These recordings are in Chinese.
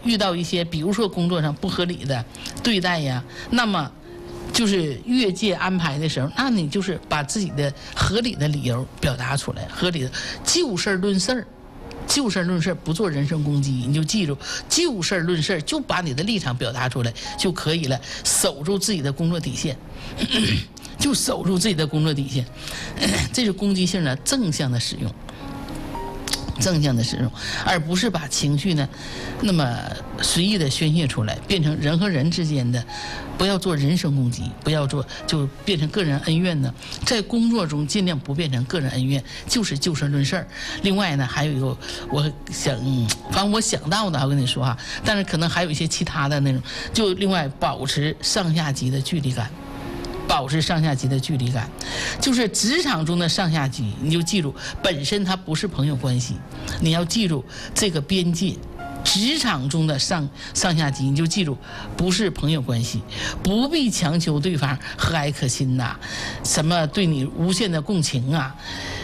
遇到一些比如说工作上不合理的对待呀，那么就是越界安排的时候，那你就是把自己的合理的理由表达出来，合理的就事论事儿。就事论事，不做人身攻击，你就记住，就事论事，就把你的立场表达出来就可以了，守住自己的工作底线，就守住自己的工作底线，这是攻击性的正向的使用。正向的使用，而不是把情绪呢，那么随意的宣泄出来，变成人和人之间的，不要做人身攻击，不要做就变成个人恩怨呢。在工作中尽量不变成个人恩怨，就是就事论事。另外呢，还有一个我想，反正我想到的，我跟你说哈，但是可能还有一些其他的那种，就另外保持上下级的距离感。保持上下级的距离感，就是职场中的上下级，你就记住，本身它不是朋友关系，你要记住这个边界。职场中的上下级，你就记住，不是朋友关系，不必强求对方和蔼可亲呐，什么对你无限的共情啊，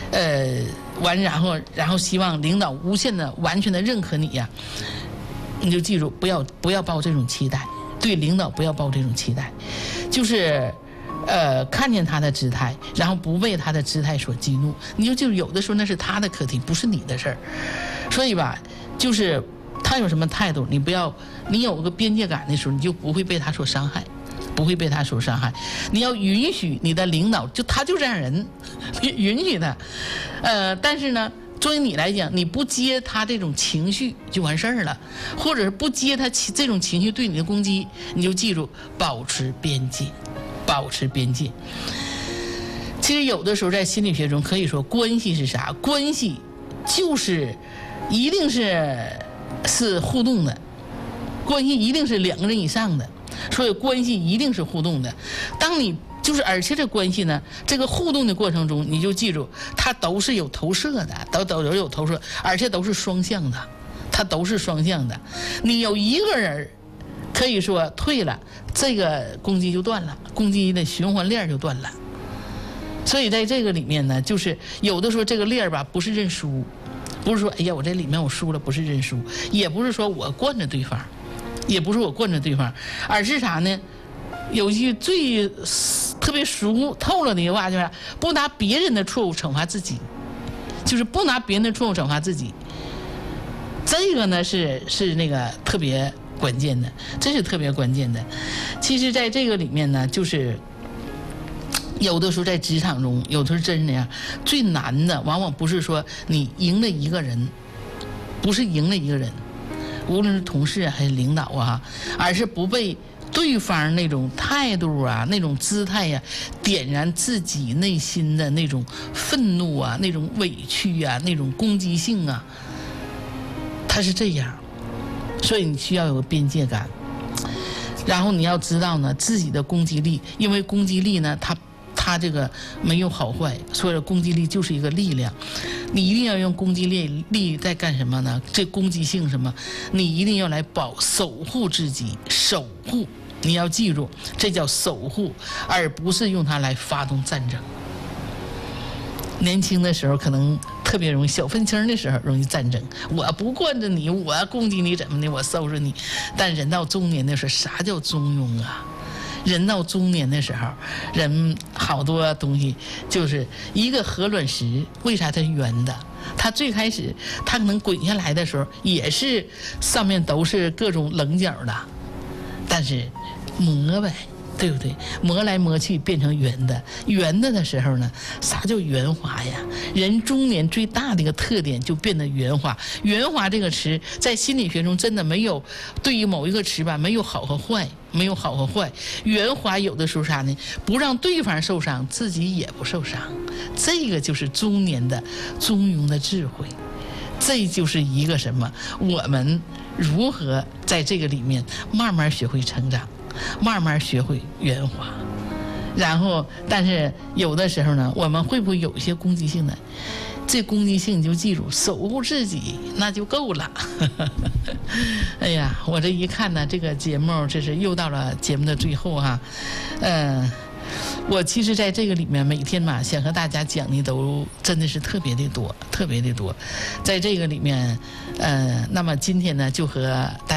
然后希望领导无限的完全的认可你呀，你就记住，不要抱这种期待，对领导不要抱这种期待，就是。看见他的姿态，然后不被他的姿态所激怒，你就有的时候那是他的课题，不是你的事儿。所以吧，就是他有什么态度，你有个边界感的时候，你就不会被他所伤害，不会被他所伤害。你要允许你的领导，他就这样人，允许他。但是呢，作为你来讲，你不接他这种情绪就完事儿了，或者是不接他这种情绪对你的攻击，你就记住保持边界。保持边界。其实有的时候在心理学中可以说，关系是啥？关系就是一定是互动的，关系一定是两个人以上的，所以关系一定是互动的。当你而且这关系呢，这个互动的过程中，你就记住，它都是有投射的，都有投射，而且都是双向的，它都是双向的。你有一个人可以说退了，这个攻击就断了，攻击的循环链就断了。所以在这个里面呢，就是有的时候这个链吧，不是认输，不是说哎呀我这里面我输了，不是认输，也不是说我惯着对方，而是啥呢？有一句特别熟透了的一个话，就是不拿别人的错误惩罚自己，就是不拿别人的错误惩罚自己。这个呢是那个特别关键的，这是特别关键的。其实在这个里面呢，就是有的时候在职场中，有的时候真是这样，最难的往往不是说你赢了一个人，不是赢了一个人，无论是同事还是领导啊，而是不被对方那种态度啊，那种姿态呀，点燃自己内心的那种愤怒啊，那种委屈啊，那种攻击性啊，它是这样。所以你需要有个边界感，然后你要知道呢，自己的攻击力，因为攻击力呢，它这个没有好坏，所以攻击力就是一个力量。你一定要用攻击力在干什么呢？这攻击性什么？你一定要来守护自己，守护。你要记住，这叫守护，而不是用它来发动战争。年轻的时候可能特别容易，小愤青的时候容易战争，我不惯着你，我攻击你怎么的，我收拾你。但人到中年的时候，啥叫中庸啊？人到中年的时候，人好多东西就是一个鹅卵石，为啥它是圆的？它最开始它能滚下来的时候，也是上面都是各种棱角的，但是磨呗，对不对？磨来磨去变成圆的，圆的时候呢，啥叫圆滑呀？人中年最大的一个特点就变得圆滑。圆滑这个词在心理学中真的没有，对于某一个词吧，没有好和坏，没有好和坏。圆滑有的时候啥呢？不让对方受伤，自己也不受伤。这个就是中年的中庸的智慧。这就是一个什么？我们如何在这个里面慢慢学会成长，慢慢学会圆滑。然后但是有的时候呢，我们会不会有一些攻击性呢？这攻击性你就记住，守护自己那就够了。哎呀，我这一看呢，这个节目这是又到了节目的最后哈。我其实在这个里面每天嘛，想和大家讲的都真的是特别的多，特别的多。在这个里面那么今天呢就和大家